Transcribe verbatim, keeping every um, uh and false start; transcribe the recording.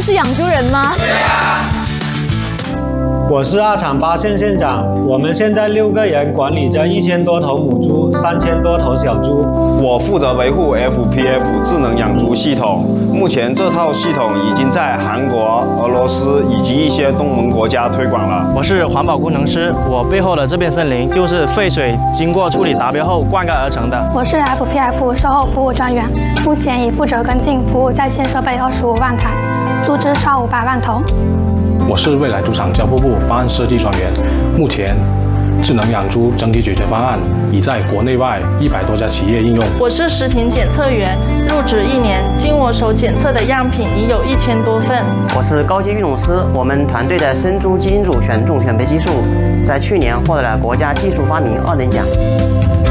是养猪人吗？ 对啊。 我是二厂八县县长，我们现在六个人管理着一千多头母猪，三千多头小猪。 我负责维护 F P F 智能养猪系统，目前这套系统已经在韩国、俄罗斯以及一些东盟国家推广了。 我是环保工程师，我背后的这片森林就是废水经过处理达标后灌溉而成的。 我是 F P F 售后服务专员，目前已负责跟进服务在线设备二十五万台，猪只超五百万头。 我是未来猪场交付部方案设计专员，目前智能养猪整体解决方案已在国内外一百多家企业应用。 我是食品检测员，入职一年，经我手检测的样品已有一千多份。 我是高级育种师，我们团队的生猪基因组选种选培技术在去年获得了国家技术发明二等奖。